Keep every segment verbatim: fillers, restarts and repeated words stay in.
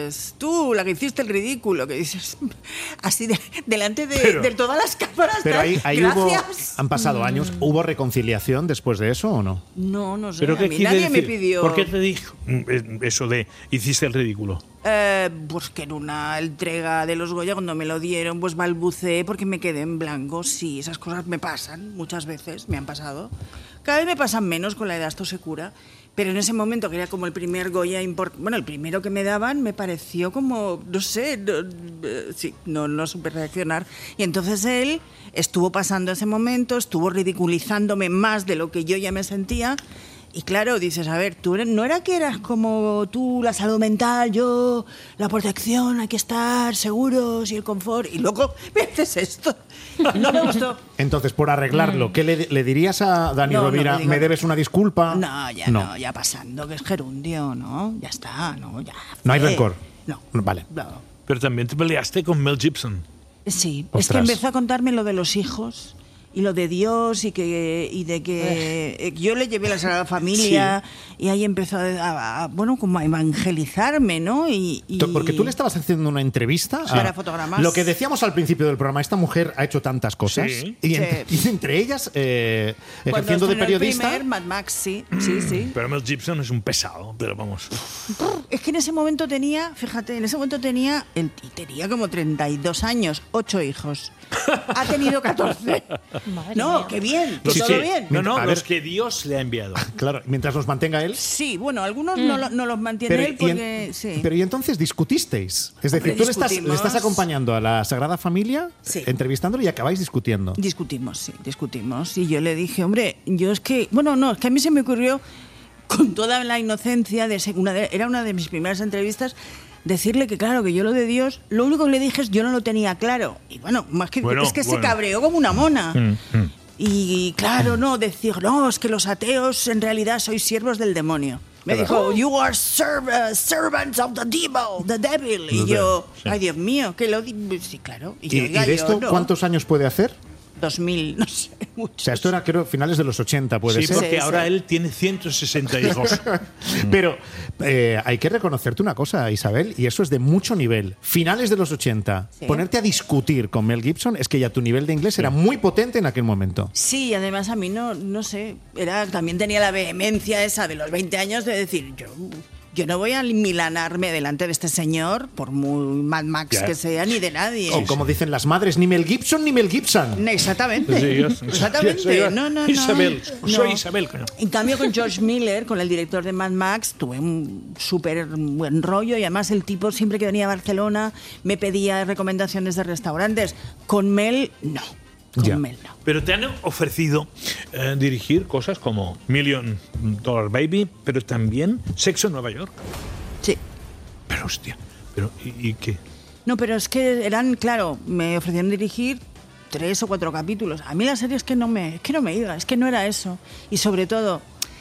dices, tú, la que hiciste el ridículo, que dices, así de, delante de, pero, de todas las cámaras. Pero ahí, ahí hubo, han pasado mm. años, ¿hubo reconciliación después de eso o no? No, no sé, ¿Pero a qué mí quiere nadie decir? me pidió... ¿Por qué te dijo eso de hiciste el ridículo? Eh, pues que en una entrega de los Goya, cuando me lo dieron, pues balbuceé porque me quedé en blanco. Sí, esas cosas me pasan muchas veces, me han pasado. Cada vez me pasan menos, con la edad esto se cura. Pero en ese momento, que era como el primer Goya importante, bueno, el primero que me daban, me pareció como, no sé, no, eh, sí, no, no supe reaccionar. Y entonces él estuvo pasando ese momento, estuvo ridiculizándome más de lo que yo ya me sentía. Y claro, dices, a ver, tú no era que eras como tú, la salud mental, yo, la protección, hay que estar seguros y el confort. Y luego me haces esto. No me gustó. Entonces, por arreglarlo, ¿qué le, le dirías a Dani No, no, Rovira? no digo- ¿Me debes una disculpa? No, ya no. no, ya pasando, que es gerundio, ¿no? Ya está, no, ya. No hay fue. rencor. No. Vale. No. Pero también te peleaste con Mel Gibson. Sí, Ostras. es que empezó a contarme lo de los hijos y lo de Dios y que y de que eh, yo le llevé la Sagrada Familia y ahí empezó a, a- a, bueno, como a evangelizarme, ¿no? Y, y- Tú- Porque tú le estabas haciendo una entrevista a- Para fotogramas. Lo que decíamos al principio del programa, esta mujer ha hecho tantas cosas Sí. y, en- Sí. y entre ellas eh, Cuando ejerciendo de estrenó periodista. el primer Mad Max, sí, sí, sí. Pero Mel Gibson es un pesado, pero vamos. Es que en ese momento tenía, fíjate, en ese momento tenía, el, y tenía como treinta y dos años, ocho hijos. Ha tenido catorce. Madre No, mía. qué bien, Sí, todo sí. bien. No, no, A los ver. que Dios le ha enviado. Claro, mientras los mantenga él. Sí, bueno, algunos no, lo- no los mantiene él y en- porque... sí. pero y entonces discutisteis. Es decir, Hombre, tú le estás, le discutimos. estás acompañando a la Sagrada Familia, Sí. entrevistándolo y acabáis discutiendo. Discutimos, sí, discutimos. Y yo le dije, hombre, yo es que... Bueno, no, es que a mí se me ocurrió, con toda la inocencia, de ser una de- era una de mis primeras entrevistas, decirle que, claro, que yo lo de Dios, lo único que le dije es yo no lo tenía claro. Y bueno, más que Bueno, es que se bueno. cabreó como una mona. Mm, mm. Y claro, no, decir, no, es que los ateos en realidad sois siervos del demonio. Me dijo, you are serv- uh, servants of the devil, the devil. Y yo, Sí. ay, Dios mío, que lo... di-". Sí, claro. Y, ¿Y, yo, y "Oiga, de yo esto no". cuántos años puede hacer? dos mil, no sé, mucho. O sea, esto era, creo, finales de los ochenta, puede Sí, ser. porque Sí, ahora sí. él tiene ciento sesenta hijos. Pero eh, hay que reconocerte una cosa, Isabel, y eso es de mucho nivel. Finales de los ochenta, Sí. ponerte a discutir con Mel Gibson es que ya tu nivel de inglés era muy potente en aquel momento. Sí, además a mí no, no sé, era, también tenía la vehemencia esa de los veinte años de decir, yo, yo no voy a milanarme delante de este señor, por muy Mad Max Ya. que sea, ni de nadie. O como dicen las madres, ni Mel Gibson ni Mel Gibson. Exactamente. Sí, yo- Exactamente. soy yo. No, no, no. Isabel, soy No. Isabel, coño. En cambio, con George Miller, con el director de Mad Max, tuve un súper buen rollo y además el tipo siempre que venía a Barcelona me pedía recomendaciones de restaurantes. Con Mel, no. Con Ya. Mel, no. Pero te han ofrecido eh, dirigir cosas como Million Dollar Baby, pero también Sexo en Nueva York. Sí. Pero hostia, pero ¿y, y qué? No, pero es que eran, claro, me ofrecieron dirigir tres o cuatro capítulos. A mí la serie es que no me, es que no me iba, es que no era eso. Y sobre todo,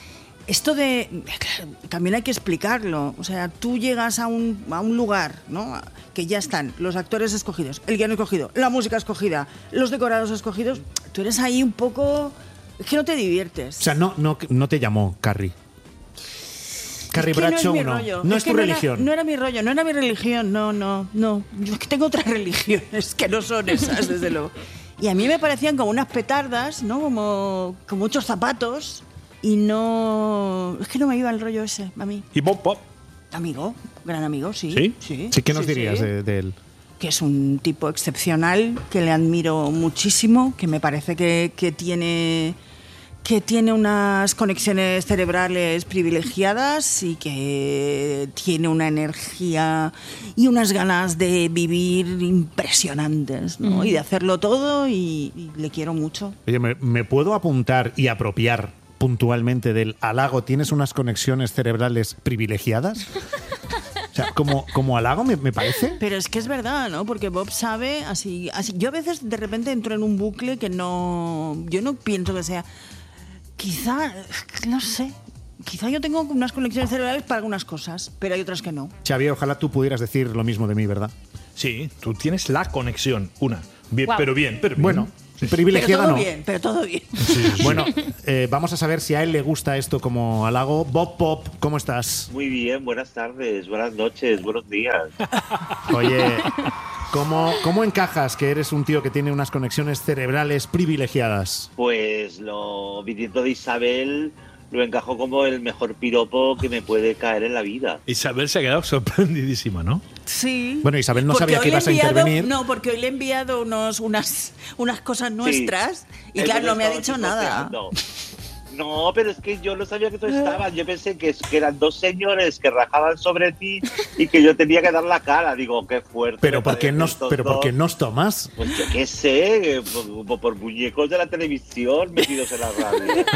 esto de, claro, también hay que explicarlo. O sea, tú llegas a un, a un lugar, ¿no? Que ya están los actores escogidos, el guion escogido, la música escogida, los decorados escogidos. Tú eres ahí un poco, es que no te diviertes. O sea, no, no, no te llamó Carrie. Carrie Es que Bradshaw no es mi no. rollo. No es, que tu era- religión. no era mi rollo, no era mi religión, no, no, no. Yo es que tengo otras religiones que no son esas, desde luego. Y a mí me parecían como unas petardas, ¿no? Como, como muchos zapatos. Y no... Es que no me iba el rollo ese, a mí. Y Bob Pop. Amigo, gran amigo, sí. ¿Sí? Sí, Sí, ¿qué nos sí, dirías sí. de, de él? Que es un tipo excepcional, que le admiro muchísimo, que me parece que, que tiene... que tiene unas conexiones cerebrales privilegiadas y que tiene una energía y unas ganas de vivir impresionantes, ¿no? Mm. Y de hacerlo todo y, y le quiero mucho. Oye, ¿me, me puedo apuntar y apropiar puntualmente del halago? ¿Tienes unas conexiones cerebrales privilegiadas? O sea, como, como halago me, me parece. Pero es que es verdad, ¿no? Porque Bob sabe, así, así... Yo a veces de repente entro en un bucle que no... Yo no pienso que sea... Quizá, no sé, quizá yo tengo unas conexiones cerebrales para algunas cosas, pero hay otras que no. Xavier, ojalá tú pudieras decir lo mismo de mí, ¿verdad? Sí, tú tienes la conexión, una. Bien, Guau. pero bien, pero bien. Bueno, Privilegiada pero todo no. bien, pero todo bien. Sí, sí, sí. Bueno, eh, vamos a saber si a él le gusta esto como halago. Bob Pop, ¿cómo estás? Muy bien, buenas tardes, buenas noches, buenos días. Oye, ¿cómo, ¿cómo encajas que eres un tío que tiene unas conexiones cerebrales privilegiadas? Pues lo viniendo de Isabel lo encajo como el mejor piropo que me puede caer en la vida. Isabel se ha quedado sorprendidísima, ¿no? Sí. Bueno, Isabel no Porque sabía hoy que le he ibas a enviado- intervenir. No, porque hoy le he enviado unos, unas, unas cosas nuestras y Entonces claro, no me ha estaba dicho nada. chismoseando. No, pero es que yo no sabía que tú estabas. Yo pensé que, que eran dos señores que rajaban sobre ti y que yo tenía que dar la cara. Digo, qué fuerte. Pero me ¿por qué parecen nos, estos pero ¿por qué dos. nos tomas? Pues yo qué sé, por, por muñecos de la televisión metidos en la radio.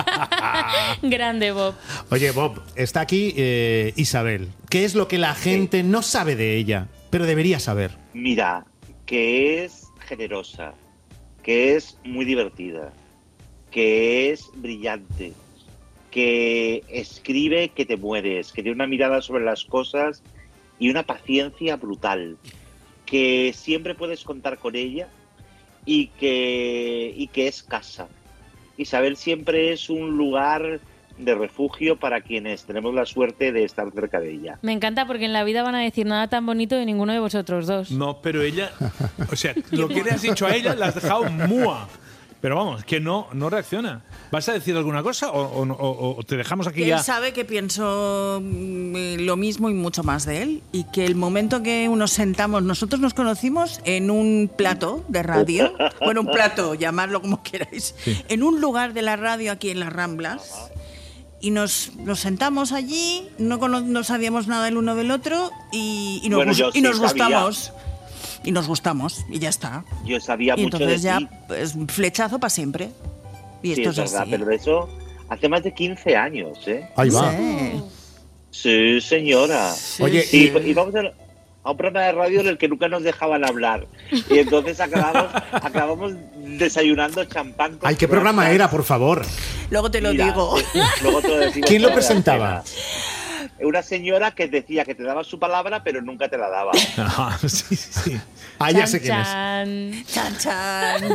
Grande, Bob. Oye, Bob, está aquí eh, Isabel. ¿Qué es lo que la gente no sabe de ella, pero debería saber? Mira, que es generosa, que es muy divertida, que es brillante, que escribe que te mueres, que tiene una mirada sobre las cosas y una paciencia brutal, que siempre puedes contar con ella y que, y que es casa. Isabel siempre es un lugar de refugio para quienes tenemos la suerte de estar cerca de ella. Me encanta porque en la vida van a decir nada tan bonito de ninguno de vosotros dos. No, pero ella, o sea, lo que le has dicho a ella la has dejado mua. Pero vamos, que no, no reacciona. ¿Vas a decir alguna cosa o, o, o- o te dejamos aquí Que ya? él sabe que pienso mm, lo mismo y mucho más de él y que el momento que nos sentamos, nosotros nos conocimos en un plato de radio, bueno, un plato, llamadlo como queráis, en un lugar de la radio aquí en las Ramblas y nos, nos sentamos allí, no, cono- no sabíamos nada el uno del otro y, y nos, Bueno, gus- yo y sí nos sabía. gustamos. Y nos gustamos y ya está. Yo sabía Y mucho de entonces ya, ti. pues, flechazo para siempre. Y Sí, esto es es, verdad, así. pero de eso hace más de quince años, ¿eh? Ahí va. Sí. Sí, señora. Oye, Y, y- y vamos a, a un programa de radio en el que nunca nos dejaban hablar. Y entonces acabamos, acabamos desayunando champán. con Ay, ¿qué programa croissants. era, por favor? Luego te lo Mira, digo. eh, luego te lo decimos ¿Quién lo fuera de presentaba? antena. Una señora que decía que te daba su palabra, pero nunca te la daba. Ah, sí, sí, sí. Ah, ya Chan, sé quién es. chan. Chan, chan.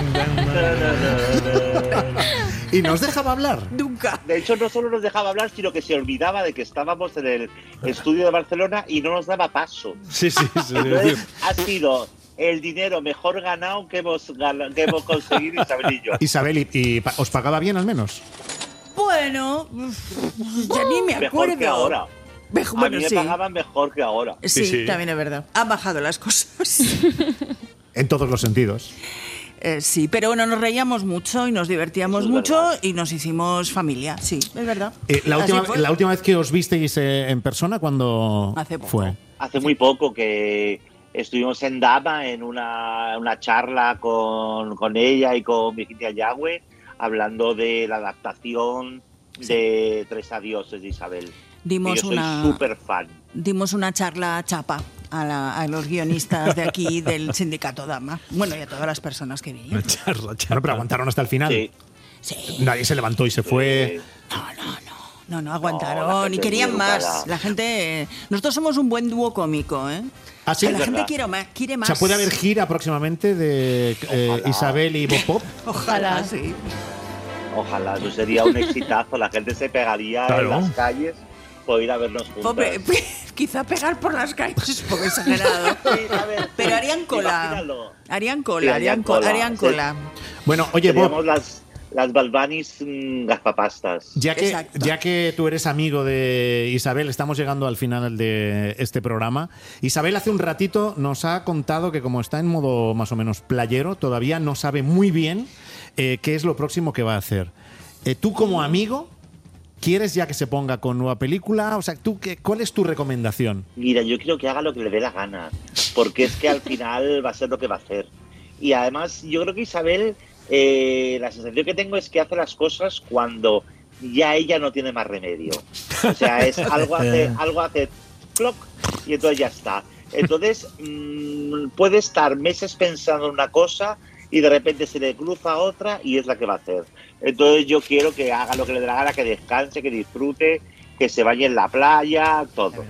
¿Y nos dejaba hablar? Nunca. De hecho, no solo nos dejaba hablar, sino que se olvidaba de que estábamos en el estudio de Barcelona y no nos daba paso. Sí, sí, sí. Entonces, ha sido el dinero mejor ganado que hemos, gana- que hemos conseguido Isabel y yo. Isabel, ¿y, y pa- os pagaba bien al menos? Bueno, ya ni me acuerdo. Mejor que ahora. Mejor- A bueno, mí me sí. pagaban mejor que ahora. Sí, Sí, sí. también es verdad. Han bajado las cosas. En todos los sentidos. Eh, sí, pero bueno, nos reíamos mucho y nos divertíamos Eso es mucho verdad. y nos hicimos familia. Sí, es verdad. Eh, la, Así última, fue. la última vez que os visteis eh, en persona, ¿cuándo Hace poco. fue? Hace muy poco que estuvimos en Dama en una, una charla con, con ella y con Virginia Yagüe, hablando de la adaptación de Tres Adioses de Isabel. Dimos Y yo soy una- súper fan. Dimos una charla chapa a, la- a los guionistas de aquí del sindicato Dama. Bueno, y a todas las personas que Una vinieron. charla, Bueno, charla. pero aguantaron hasta el final. Sí. Sí. Nadie se levantó y se fue. Eh, No, no, no. No, no, aguantaron. No, la y gente querían muy más. educada. La gente. Nosotros somos un buen dúo cómico, ¿eh? ¿Ah, sí? La Es gente verdad. quiere más, quiere O más. sea, ¿puede haber gira próximamente de eh, Ojalá. Isabel y Bob Pop? Ojalá, Ojalá. sí. Ojalá, eso sería un exitazo. La gente se pegaría Claro. en las calles por ir a vernos juntos. Hombre, quizá pegar por las calles es un poco exagerado. Sí, a ver, Pero harían cola. imagínalo. Harían cola, Sí, harían harían cola. cola, Harían sí. cola. Bueno, oye, Bob, Seríamos las, las Balbanis mm, gazpapastas. ya que, Exacto. ya que tú eres amigo de Isabel, estamos llegando al final de este programa. Isabel hace un ratito nos ha contado que como está en modo más o menos playero, todavía no sabe muy bien eh, qué es lo próximo que va a hacer. Eh, tú como amigo, ¿quieres ya que se ponga con nueva película? O sea, ¿tú qué, ¿cuál es tu recomendación? Mira, yo quiero que haga lo que le dé la gana, porque es que al final va a ser lo que va a hacer. Y además, yo creo que Isabel, eh, la sensación que tengo es que hace las cosas cuando ya ella no tiene más remedio. O sea, es algo hace, algo hace cloc y entonces ya está. Entonces, mmm, puede estar meses pensando en una cosa y de repente se le cruza otra y es la que va a hacer. Entonces yo quiero que haga lo que le dé la gana, que descanse, que disfrute, que se vaya en la playa, todo.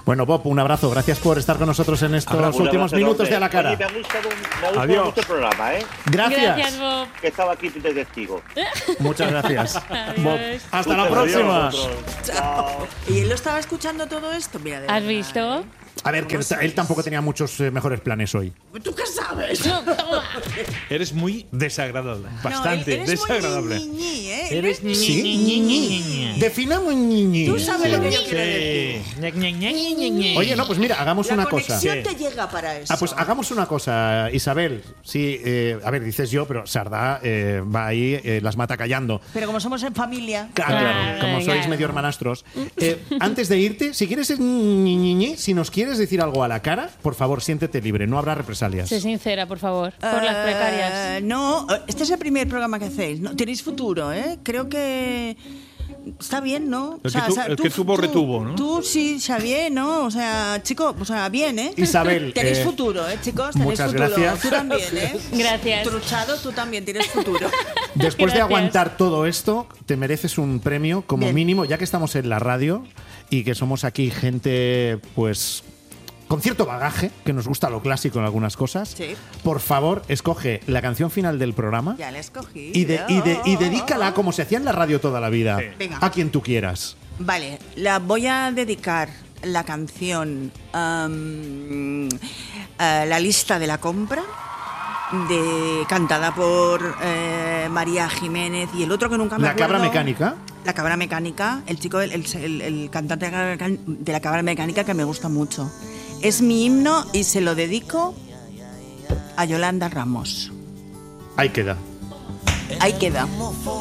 Bueno, Bob, un abrazo. Gracias por estar con nosotros en estos Abrazo. últimos Un abrazo minutos de A la enorme. Cara. Oye, me ha gustado, me ha gustado Adiós. mucho el programa, ¿eh? Gracias. Gracias, Bob. Que estaba aquí de testigo. Muchas gracias. Bob, hasta la Adiós, próxima. vosotros. Chao. ¿Y él lo estaba escuchando todo esto? Mira, de ¿Has verdad, visto? ¿eh? A ver, que él, él tampoco tenía muchos eh, mejores planes hoy. ¿Tú qué sabes? No, toma. Eres muy desagradable. No, Bastante eres desagradable. Muy ñi, ñi, ¿eh? Eres ni Sí, ñi, ñi. Definamos ñi, ñi. Tú sabes lo que yo Sí. quiero decir. Oye, no, pues mira, hagamos La una cosa. conexión te llega para eso. Ah, pues hagamos una cosa, Isabel. Sí, eh, a ver, dices yo, pero Sardá eh, va ahí, eh, las mata callando. Pero como somos en familia. Claro, Claro, como sois claro. medio hermanastros. Eh, antes de irte, si quieres ñi, ñi, ñi, si nos quieres decir algo a la cara, por favor, siéntete libre, no habrá represalias. Sé sincera, por favor. Por las Eh, precarias. No, este es el primer programa que hacéis. No, tenéis futuro, ¿eh? Creo que está bien, ¿no? El que tu- el que tuvo, retuvo, ¿no? Tú sí, está bien, ¿no? O sea, chico, o sea, bien, ¿eh? Isabel, Tenéis eh, futuro, ¿eh, chicos? Tenéis muchas futuro. gracias. Tú también, ¿eh? Gracias. Truchado, tú también tienes futuro. Después de Gracias. aguantar todo esto, te mereces un premio como Bien. mínimo, ya que estamos en la radio y que somos aquí gente, pues, con cierto bagaje, que nos gusta lo clásico en algunas cosas. Sí. Por favor, escoge la canción final del programa Ya la escogí. y, de- y, de- y dedícala, como se hacía en la radio toda la vida, Venga. a quien tú quieras. Vale, la voy a dedicar la canción um, a La lista de la compra, de, cantada por eh, María Jiménez y el otro que nunca me La acuerdo. cabra mecánica. La cabra mecánica, el chico, el, el- el cantante de la cabra mecan- de la cabra mecánica que me gusta mucho. Es mi himno y se lo dedico a Yolanda Ramos. Ahí queda. Ahí queda.